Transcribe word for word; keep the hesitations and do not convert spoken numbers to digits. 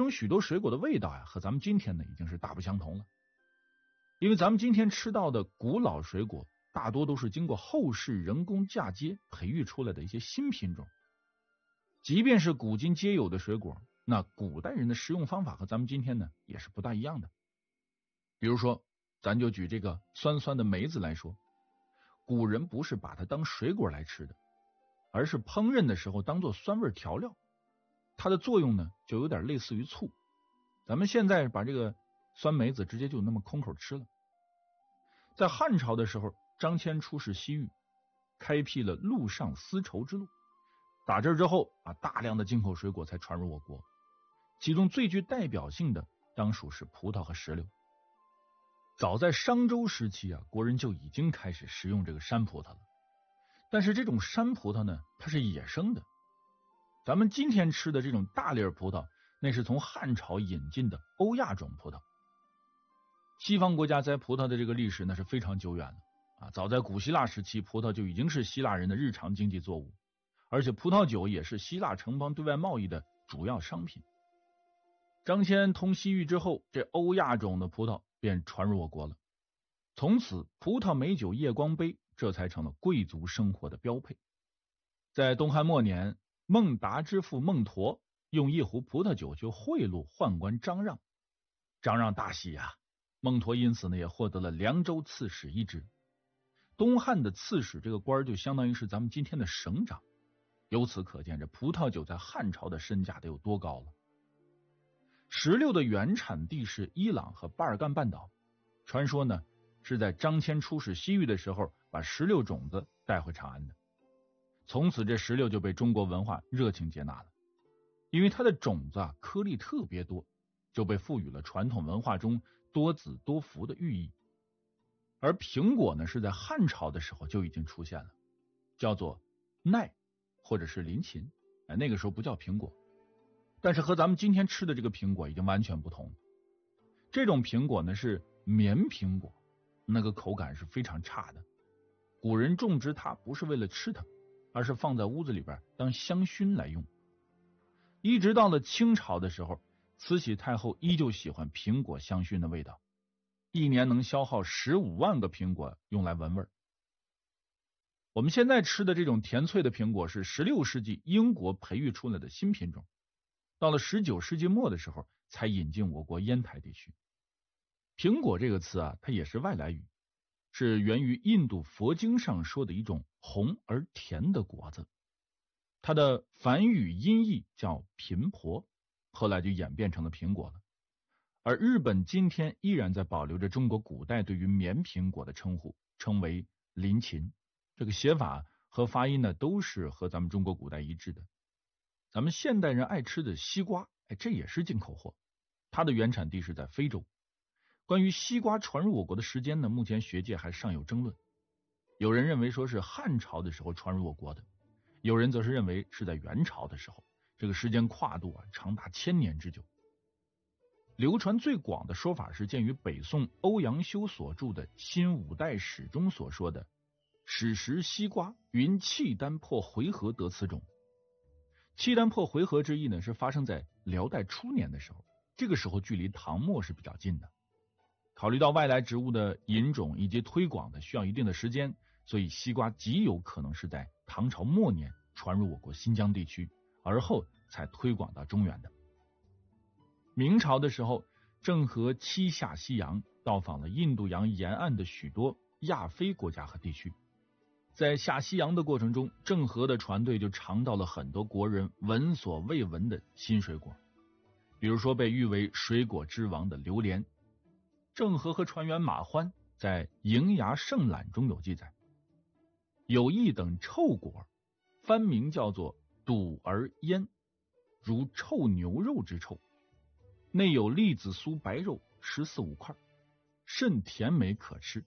种许多水果的味道呀，和咱们今天呢已经是大不相同了。因为咱们今天吃到的古老水果，大多都是经过后世人工嫁接培育出来的一些新品种。即便是古今皆有的水果，那古代人的食用方法和咱们今天呢也是不大一样的。比如说，咱就举这个酸酸的梅子来说，古人不是把它当水果来吃的，而是烹饪的时候当做酸味调料。它的作用呢就有点类似于醋，咱们现在把这个酸梅子直接就那么空口吃了。在汉朝的时候，张骞出使西域，开辟了陆上丝绸之路。打这之后啊，大量的进口水果才传入我国，其中最具代表性的当属是葡萄和石榴。早在商周时期啊，国人就已经开始食用这个山葡萄了。但是这种山葡萄呢，它是野生的。咱们今天吃的这种大粒葡萄，那是从汉朝引进的欧亚种葡萄。西方国家栽葡萄的这个历史那是非常久远了啊，早在古希腊时期，葡萄就已经是希腊人的日常经济作物，而且葡萄酒也是希腊城邦对外贸易的主要商品。张骞通西域之后，这欧亚种的葡萄便传入我国了。从此，葡萄美酒夜光杯，这才成了贵族生活的标配。在东汉末年，孟达之父孟佗用一壶葡萄酒就贿赂宦官张让，张让大喜啊，孟佗因此呢也获得了凉州刺史一职。东汉的刺史这个官就相当于是咱们今天的省长，由此可见这葡萄酒在汉朝的身价得有多高了。石榴的原产地是伊朗和巴尔干半岛，传说呢是在张骞出使西域的时候把石榴种子带回长安的。从此这石榴就被中国文化热情接纳了，因为它的种子啊颗粒特别多，就被赋予了传统文化中多子多福的寓意。而苹果呢是在汉朝的时候就已经出现了，叫做奈或者是林檎，哎，那个时候不叫苹果，但是和咱们今天吃的这个苹果已经完全不同了。这种苹果呢是棉苹果，那个口感是非常差的。古人种植它不是为了吃它，而是放在屋子里边当香薰来用。一直到了清朝的时候，慈禧太后依旧喜欢苹果香薰的味道，一年能消耗十五万个苹果用来闻味。我们现在吃的这种甜脆的苹果是十六世纪英国培育出来的新品种，到了十九世纪末的时候才引进我国烟台地区。苹果这个词啊，它也是外来语，是源于印度佛经上说的一种红而甜的果子，它的梵语音译叫频婆，后来就演变成了苹果了。而日本今天依然在保留着中国古代对于棉苹果的称呼，称为林檎。这个写法和发音呢都是和咱们中国古代一致的。咱们现代人爱吃的西瓜，哎，这也是进口货，它的原产地是在非洲。关于西瓜传入我国的时间呢，目前学界还尚有争论。有人认为说是汉朝的时候传入我国的，有人则是认为是在元朝的时候，这个时间跨度啊长达千年之久。流传最广的说法是见于北宋欧阳修所著的《新五代史》中所说的始食西瓜，云契丹破回纥得此种。契丹破回纥之意呢，是发生在辽代初年的时候，这个时候距离唐末是比较近的。考虑到外来植物的引种以及推广的需要一定的时间，所以西瓜极有可能是在唐朝末年传入我国新疆地区，而后才推广到中原的。明朝的时候，郑和七下西洋，到访了印度洋沿岸的许多亚非国家和地区。在下西洋的过程中，郑和的船队就尝到了很多国人闻所未闻的新水果，比如说被誉为水果之王的榴莲。郑和和船员马欢在《瀛崖胜览》中有记载，有一等臭果，番名叫做笃而腌，如臭牛肉之臭，内有栗子酥白肉十四五块，甚甜美可吃，